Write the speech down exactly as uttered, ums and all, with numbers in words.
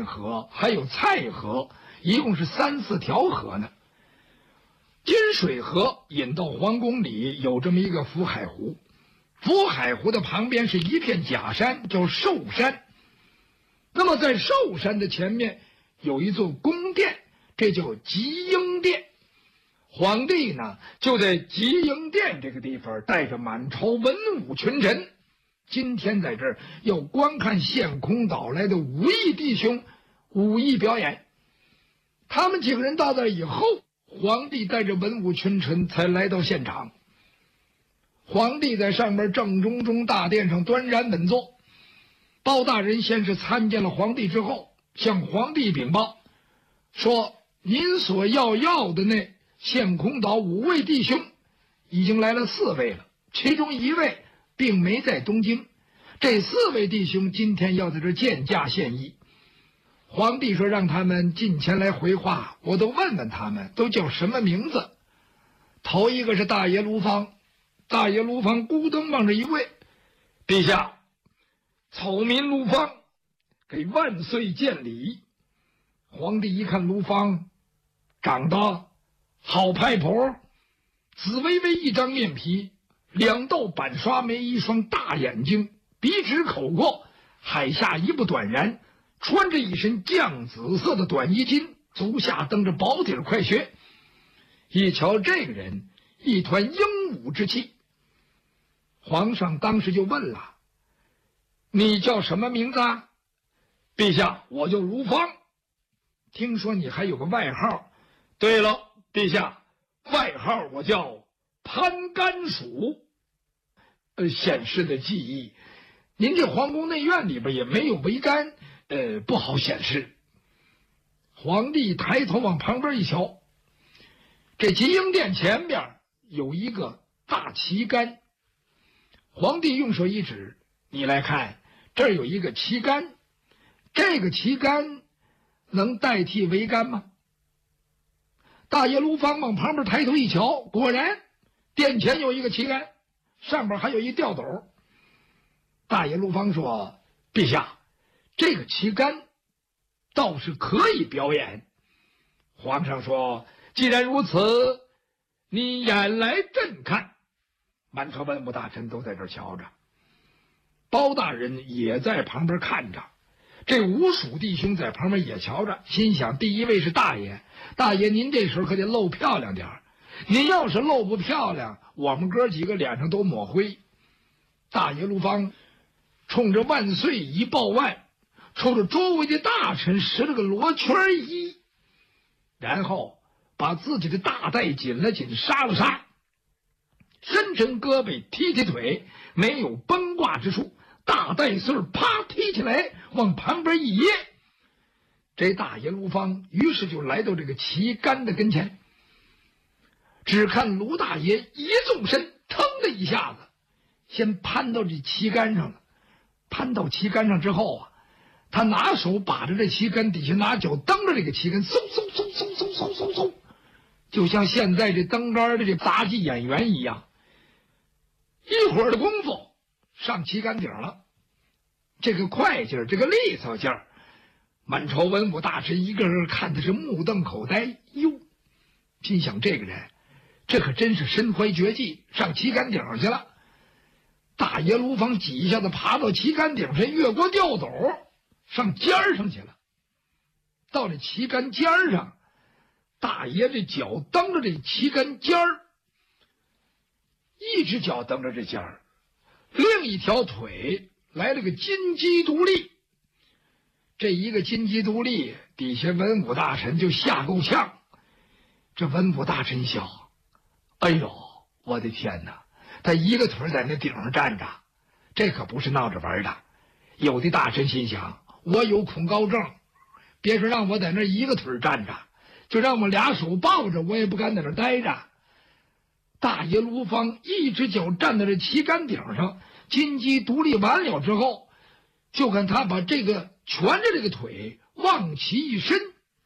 汴河，还有蔡河，一共是三四条河呢。金水河引到皇宫里，有这么一个福海湖。福海湖的旁边是一片假山，叫寿山。那么在寿山的前面有一座宫殿，这叫集英殿。皇帝呢就在集英殿这个地方带着满朝文武群臣，今天在这儿要观看献空岛来的武艺弟兄武艺表演。他们几个人到那以后，皇帝带着文武群臣才来到现场。皇帝在上面正中中大殿上端然稳坐。包大人先是参见了皇帝之后，向皇帝禀报说，您所要要的那献空岛五位弟兄已经来了四位了，其中一位并没在东京，这四位弟兄今天要在这见驾献艺。皇帝说让他们近前来回话，我都问问他们都叫什么名字。头一个是大爷卢芳，大爷卢芳咕噔望着一位，陛下，草民卢芳给万岁见礼。皇帝一看卢芳长得好派婆，紫薇薇一张面皮，两道板刷眉，一双大眼睛，鼻直口阔，海下一步短髯，穿着一身绛紫色的短衣襟，足下蹬着薄底快靴。一瞧这个人，一团英武之气。皇上当时就问了，你叫什么名字啊？陛下，我叫卢芳。听说你还有个外号。对了，陛下，外号我叫潘甘薯。呃，显示的记忆，您这皇宫内院里边也没有桅杆，呃，不好显示。皇帝抬头往旁边一瞧，这集英殿前面有一个大旗杆。皇帝用手一指，你来看，这儿有一个旗杆，这个旗杆能代替桅杆吗？大爷卢芳往旁边抬头一瞧，果然殿前有一个旗杆，上边还有一吊斗。大爷卢芳说，陛下，这个旗杆倒是可以表演。皇上说，既然如此，你演来朕看。满朝文武大臣都在这儿瞧着，包大人也在旁边看着，这五蜀弟兄在旁边也瞧着，心想，第一位是大爷，大爷您这时候可得露漂亮点儿，您要是露不漂亮，我们哥几个脸上都抹灰。大爷卢芳冲着万岁一抱腕，冲着周围的大臣使了个罗圈揖，然后把自己的大带紧了紧，杀了杀，伸伸胳膊，踢踢腿，没有崩挂之处，大带穗啪踢起来，往旁边一掖。这大爷卢芳于是就来到这个旗杆的跟前，只看卢大爷一纵身，腾的一下子先攀到这旗杆上了。攀到旗杆上之后啊，他拿手把着这旗杆，底下拿脚蹬着这个旗杆，嗖嗖嗖嗖嗖嗖嗖嗖，就像现在这蹬杆的这杂技演员一样。一会儿的功夫上旗杆顶了，这个快劲儿，这个利索劲儿，满朝文武大臣一个个看的是目瞪口呆。哟，心想这个人这可真是身怀绝技，上旗杆顶上去了。大爷卢芳几下子爬到旗杆顶上，越过吊斗上尖儿上去了。到这旗杆尖儿上，大爷这脚蹬着这旗杆尖儿，一只脚蹬着这尖儿，另一条腿来了个金鸡独立。这一个金鸡独立，底下文武大臣就吓够呛。这文武大臣想，哎呦，我的天哪，他一个腿在那顶上站着，这可不是闹着玩的。有的大臣心想，我有恐高症，别说让我在那一个腿站着，就让我俩手抱着，我也不敢在那待着。大爷卢芳一只脚站在这旗杆顶上，金鸡独立完了之后，就看他把这个蜷着这个腿往起一伸，